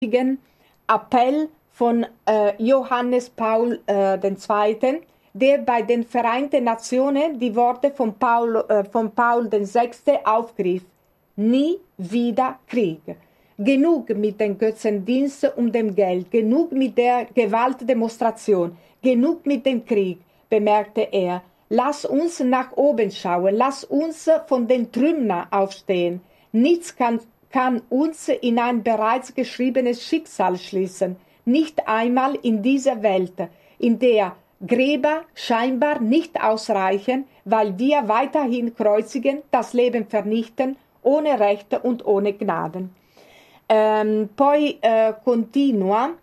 Appell von Johannes Paul II., der bei den Vereinten Nationen die Worte von Paul VI. Aufgriff: Nie wieder Krieg. Genug mit dem Götzendienst und dem Geld, genug mit der Gewaltdemonstration, genug mit dem Krieg, bemerkte er. Lass uns nach oben schauen, lass uns von den Trümmern aufstehen. Nichts kann uns in ein bereits geschriebenes Schicksal schließen, nicht einmal in dieser Welt, in der Gräber scheinbar nicht ausreichen, weil wir weiterhin kreuzigen, das Leben vernichten, ohne Rechte und ohne Gnaden. Poi continua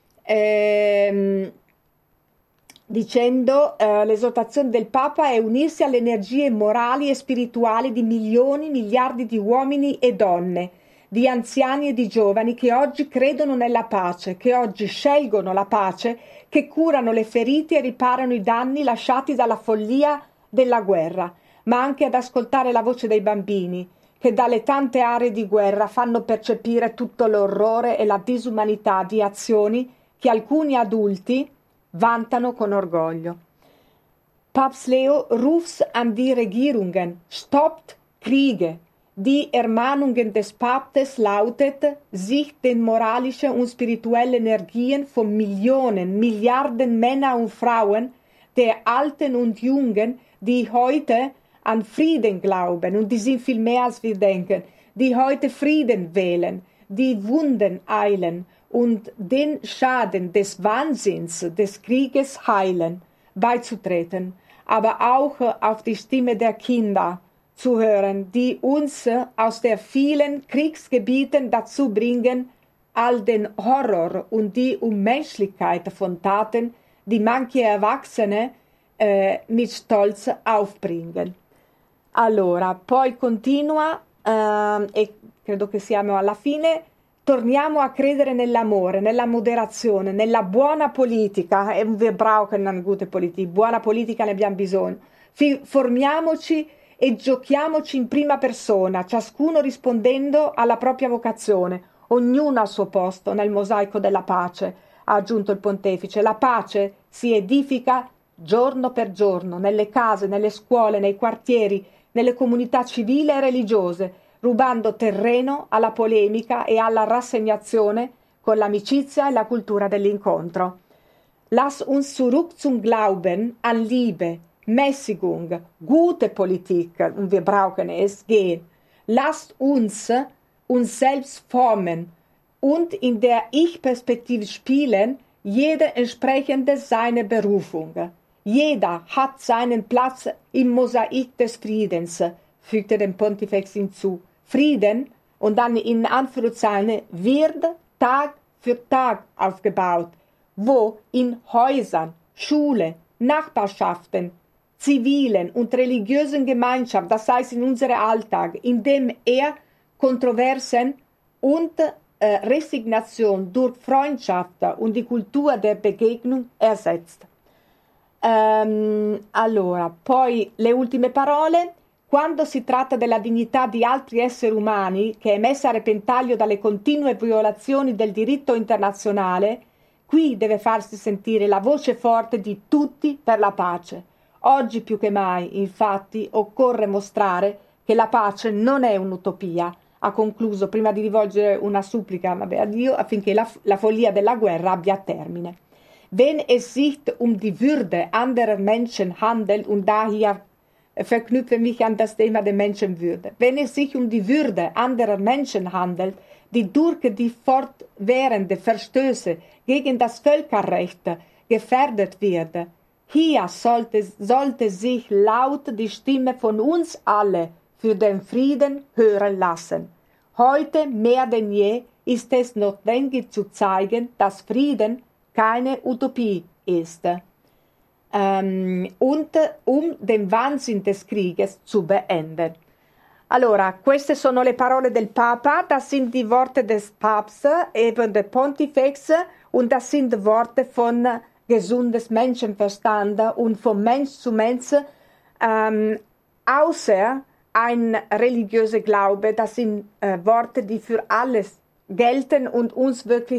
dicendo l'esortazione del Papa è unirsi alle energie morali e spirituali di milioni, miliardi di uomini e donne, di anziani e di giovani che oggi credono nella pace, che oggi scelgono la pace, che curano le ferite e riparano i danni lasciati dalla follia della guerra, ma anche ad ascoltare la voce dei bambini, che dalle tante aree di guerra fanno percepire tutto l'orrore e la disumanità di azioni che alcuni adulti vantano con orgoglio. Papst Leo ruft an die Regierungen: Stoppt Kriege! Die Ermahnungen des Papstes lautet, sich den moralischen und spirituellen Energien von Millionen, Milliarden Männer und Frauen, der Alten und Jungen, die heute an Frieden glauben, und die sind viel mehr als wir denken, die heute Frieden wählen, die Wunden heilen und den Schaden des Wahnsinns, des Krieges heilen, beizutreten, aber auch auf die Stimme der Kinder zu hören, die uns aus den vielen Kriegsgebieten dazu bringen, all den Horror und die Unmenschlichkeit von Taten, die manche Erwachsene mit Stolz aufbringen. Allora, poi continua, e credo che siamo alla fine: torniamo a credere nell'amore, nella moderazione, nella buona politica. E wir brauchen eine gute Politik. Buona politica ne abbiamo bisogno. Formiamoci e giochiamoci in prima persona, ciascuno rispondendo alla propria vocazione, ognuno al suo posto nel mosaico della pace, ha aggiunto il pontefice. La pace si edifica giorno per giorno, nelle case, nelle scuole, nei quartieri, nelle comunità civili e religiose, rubando terreno alla polemica e alla rassegnazione con l'amicizia e la cultura dell'incontro. Lass uns zurück zum Glauben an Liebe, Mäßigung, gute Politik, und wir brauchen es, gehen. Lasst uns selbst formen und in der Ich-Perspektive spielen, jeder entsprechend seiner Berufung. Jeder hat seinen Platz im Mosaik des Friedens, fügte der Pontifex hinzu. Frieden, und dann in Anführungszeichen, wird Tag für Tag aufgebaut, wo in Häusern, Schule, Nachbarschaften, zivilen und religiösen Gemeinschaften, das heißt in unserem Alltag, in dem Kontroversen und Resignation durch Freundschaft und die Kultur der Begegnung ersetzt. Allora, poi le ultime parole. Quando si tratta della dignità di altri esseri umani, che è messa a repentaglio dalle continue violazioni del diritto internazionale, qui deve farsi sentire la voce forte di tutti per la pace. Oggi più che mai, infatti, occorre mostrare che la pace non è un'utopia. Ha concluso, prima di rivolgere una supplica a Dio, affinché la follia della guerra abbia termine. Wenn es sich um die Würde anderer Menschen handelt, und daher verknüpfe mich an das Thema der Menschenwürde. Wenn es sich um die Würde anderer Menschen handelt, die durch die fortwährende Verstöße gegen das Völkerrecht gefährdet wird, hier sollte sich laut die Stimme von uns alle für den Frieden hören lassen. Heute mehr denn je ist es notwendig zu zeigen, dass Frieden keine Utopie ist. Und den Wahnsinn des Krieges zu beenden. Allora, queste sono le parole del Papa, das sind die Worte des Papstes, eben der Pontifex, und das sind Worte von gesundes Menschenverstand und von Mensch zu Mensch, außer ein religiöser Glaube, das sind Worte, die für alles gelten und uns wirklich